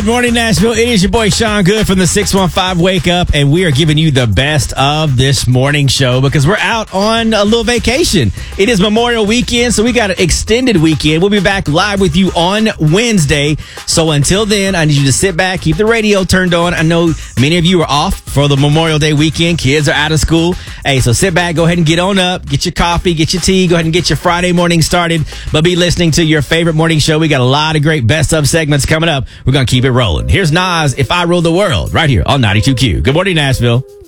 Good morning, Nashville. It is your boy Sean Good from the 615 Wake Up, and we are giving you the best of this morning show because we're out on a little vacation. It is Memorial Weekend, so we got an extended weekend. We'll be back live with you on Wednesday. So until then, I need you to sit back, keep the radio turned on. I know many of you are off for the Memorial Day weekend. Kids are out of school. Hey, so sit back, go ahead and get on up, get your coffee, get your tea, go ahead and get your Friday morning started. But be listening to your favorite morning show. We got a lot of great best of segments coming up. We're going to keep it rolling. Here's Nas, If I Rule the World, right here on 92Q. Good morning, Nashville.